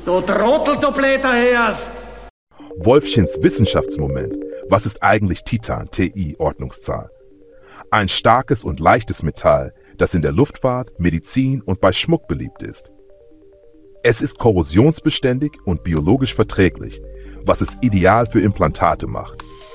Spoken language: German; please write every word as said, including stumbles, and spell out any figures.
Du Trottel, du Blätter hörst! Wolfchens Wissenschaftsmoment. Was ist eigentlich Titan, T I, Ordnungszahl? Ein starkes und leichtes Metall, das in der Luftfahrt, Medizin und bei Schmuck beliebt ist. Es ist korrosionsbeständig und biologisch verträglich, was es ideal für Implantate macht.